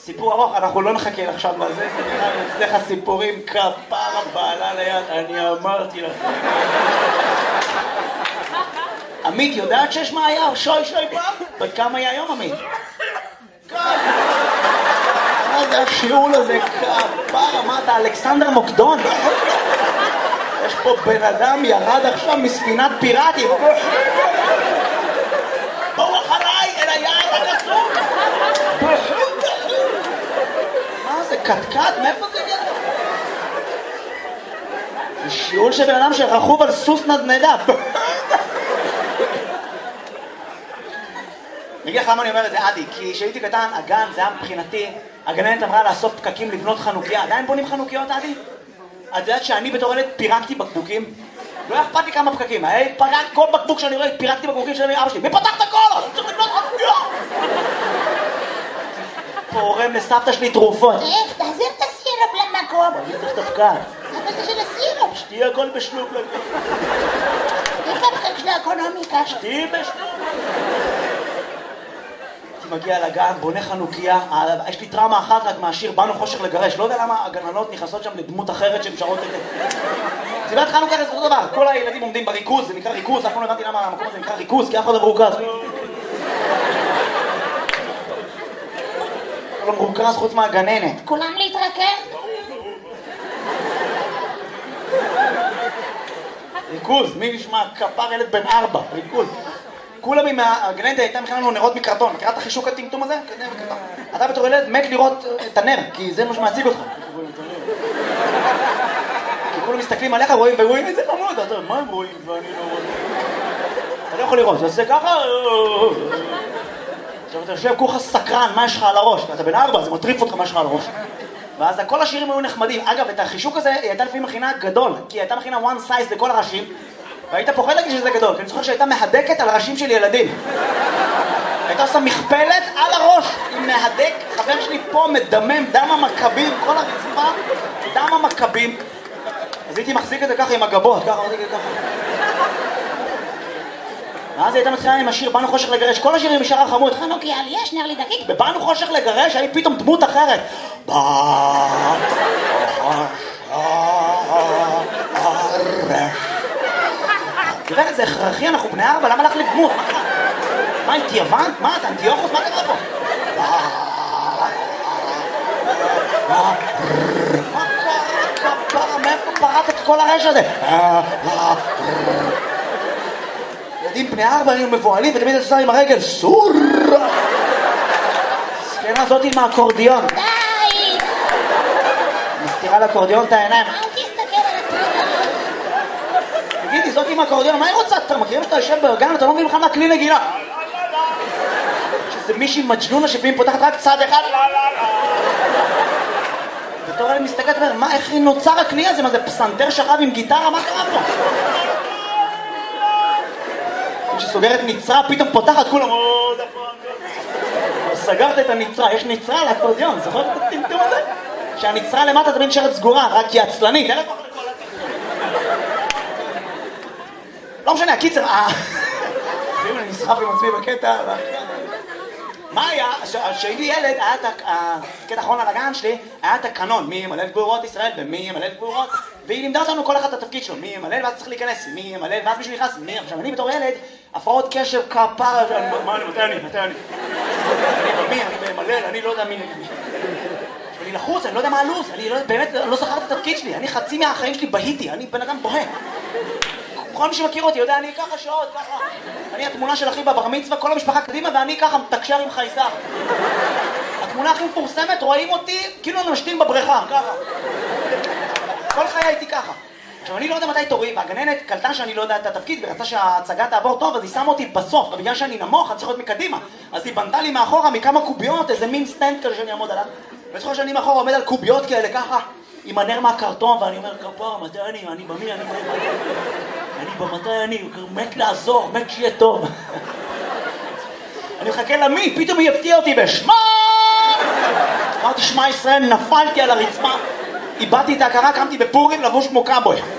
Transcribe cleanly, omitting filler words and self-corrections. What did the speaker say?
סיפור ארוך, אנחנו לא נחכה עכשיו לזה, זה נראה לי אצלך סיפורים כפרה בעלה ליד, אני אמרתי לך. עמית, יודעת שיש מה היה? שוי פעם? בת כמה היה היום, עמית? מה זה השיעול הזה? כפרה, מה אתה, אלכסנדר מוקדון? יש פה בן אדם ירד עכשיו מספינת פיראטים. בואו אחריי אל היעד הקסום. מה זה, קטקט? מאיפה זה הגיע? זה שיעול של בן אדם שרכוב על סוס נדנדה. אני אגיד לך למה אני אומר את זה, עדי, כי כשהייתי קטן, הגן, זה היה מבחינתי, הגננת אמרה לאסוף פקקים לבנות חנוכיה. עדיין בונים חנוכיות, עדי? את יודעת שאני בתור ילד פירקתי בקבוקים? לא אכפת לי כמה פקקים, פרקתי כל בקבוק שאני רואה, פירקתי בקבוקים של אבא שלי. מי פתח את הכל? אני צריך לבנות חנוכיה! פורם לסבתא שלי תרופות. תחזיר את הסירופ למקום. אני צריך את הפקק. אבל זה של הסירופ. שתהיה הכל בשלוק. איפה הפקק של האקונומיקה? שתהיה בשלוק. מגיע לגן, בונה חנוכיה, יש לי טראומה אחת רק מהשיר באנו חושך לגרש, לא יודע למה הגננות נכנסות שם לדמות אחרת שהן שרות את זה. סיבת חנוכיה זה אותו דבר, כל הילדים עומדים בריכוז, זה נקרא ריכוז, אף פעם לא הבנתי למה המקום הזה נקרא ריכוז, כי אף אחד לא מרוכז. לא מרוכז חוץ מהגננת. כולם להתרכב? ריכוז, מי נשמע? כפר ילד בן 4, ריכוז. כולם עם הגננת הייתה מכינה לנו נרות מקרטון, מכירה את החישוק הטמטום הזה? אתה בתור ילד מת לראות את הנר, כי זה מה שמעציג אותך. כי כולם מסתכלים עליך ורואים איזה חמוד, אתה מה הם רואים ואני לא רואה? אתה לא יכול לראות, זה עושה ככה... עכשיו אתה יושב כולך סקרן, מה יש לך על הראש? אתה בן 4, זה מטריף אותך מה יש לך על הראש. ואז כל השירים היו נחמדים. אגב, את החישוק הזה היא הייתה לפעמים מכינה גדול, כי היא הייתה מכינה one size לכל הראשים, והיית פוחד להגיד שזה גדול, כי אני זוכר שהייתה מהדקת על ראשים של ילדים. הייתה עושה מכפלת על הראש, עם מהדק, חבר שלי פה מדמם, דם המכבים, כל הרצפה, דם המכבים. אז הייתי מחזיק את זה ככה עם הגבות, ככה, מחזיק את זה ככה. ואז הייתה מתחילה עם השיר באנו חושך לגרש, כל השירים משאר החמוד, חנוכיה, יש נר לי דקיק. בבאנו חושך לגרש, היה פתאום דמות אחרת. תראה, זה הכרחי, אנחנו בני 4, למה להחליף דמות? מה, התייוון? מה, אתה אנטיוכוס? מה קרה פה? מה קרה, כפרה, מאיפה פרט את כל הרש הזה? ילדים בני 4 היו מבועלים ותמיד עושה עם הרגל, סור! סקנה הזאת עם האקורדיון. די! מסתירה לאקורדיון את העיניים. אל תסתכל על הטרילה. תגידי, זאת עם האקורדיון, מה היא רוצה? אתה מכירים שאתה יושב בגן, אתה לא מבין בכלל מהכלי נגינה. שזה מישהי מג'נונה שפעמים פותחת רק צד אחד. בתור אלה מסתכלת ואומר, מה, איך נוצר הכלי הזה? מה זה פסנתר שכב עם גיטרה? מה קרה פה? כשסוגרת נצרה, פתאום פותחת כולם, סגרת את הנצרה, יש נצרה על האקורדיון, זוכר את הטמטום הזה? שהנצרה למטה תמיד נשארת סגורה, רק היא עצלנית, אין לה כוח לכל לא משנה, הקיצר, אני נסחף עם עצמי בקטע, מה היה? כשהייתי ילד, היה את הקטע האחרון על הגן שלי, היה את הקנון, מי ימלא את גבורות ישראל ומי ימלא את גבורות, והיא לימדה אותנו כל אחד את התפקיד שלו, מי ימלא ואז צריך להיכנס, מי ימלא ואז מישהו נכנס, מי? עכשיו אני בתור ילד, הפרעות קשב כפרה, מתי אני? אני ממלא, אני לא יודע מי נגד מי. אני לחוץ, אני לא יודע מה הלו"ז, אני באמת לא זכרתי את התפקיד שלי, אני חצי מהחיים שלי בהיתי, אני בן אדם בוהה. כל מי שמכיר אותי יודע, אני ככה שעות, ככה. אני התמונה של אחי בבר מצווה, כל המשפחה קדימה, ואני ככה מתקשר עם חייזר. התמונה הכי מפורסמת, רואים אותי כאילו אני משתין בבריכה, ככה. כל חיי הייתי ככה. עכשיו, אני לא יודע מתי תורי, והגננת קלטה שאני לא יודע את התפקיד, ורצה שההצגה תעבור טוב, אז היא שמה אותי בסוף, ובגלל שאני נמוך, אני צריך להיות מקדימה. אז היא בנתה לי מאחורה מכמה קוביות, איזה מין סטנד כזה שאני אעמוד עליו. וזוכר שאני מאחורה עומד על קוביות כאלה ככה, עם הנר מהקרטון, ואני אומר, כפרה, מתי אני במי, אני מת לעזור, מת שיהיה טוב. אני מחכה למי, פתאום היא הפתיעה אותי בשמה! אמרתי, שמע ישראל, נפלתי על הרצפה, איבדתי את ההכרה, קמתי בפורים לבוש כמו קאבוי.